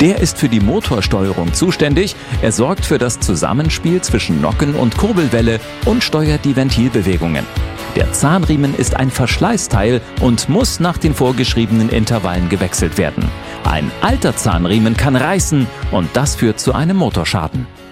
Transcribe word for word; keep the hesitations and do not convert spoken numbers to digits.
Der ist für die Motorsteuerung zuständig. Er sorgt für das Zusammenspiel zwischen Nocken- und Kurbelwelle und steuert die Ventilbewegungen. Der Zahnriemen ist ein Verschleißteil und muss nach den vorgeschriebenen Intervallen gewechselt werden. Ein alter Zahnriemen kann reißen und das führt zu einem Motorschaden.